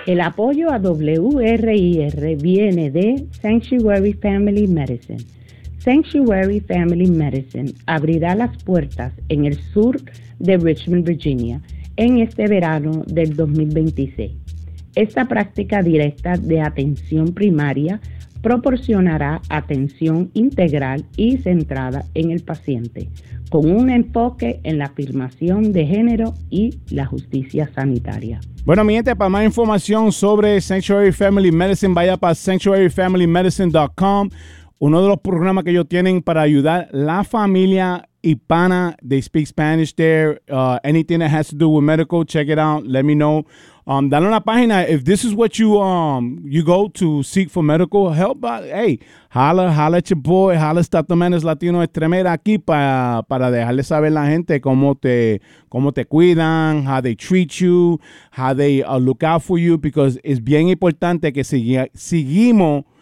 El apoyo a WRIR viene de Sanctuary Family Medicine. Sanctuary Family Medicine abrirá las puertas en el sur de Richmond, Virginia, en este verano del 2026. Esta práctica directa de atención primaria proporcionará atención integral y centrada en el paciente, con un enfoque en la afirmación de género y la justicia sanitaria. Bueno, mi gente, para más información sobre Sanctuary Family Medicine, vaya para sanctuaryfamilymedicine.com. Uno de los programas que ellos tienen para ayudar a la familia hispana. They speak Spanish there. Anything that has to do with medical, check it out. Let me know. Dale una página. If this is what you go to seek for medical help, hey, holla at your boy, holla at Tatomanes Latino Extremera aquí para dejarle saber a la gente cómo te cuidan, how they treat you, how they look out for you, because es bien importante que seguimos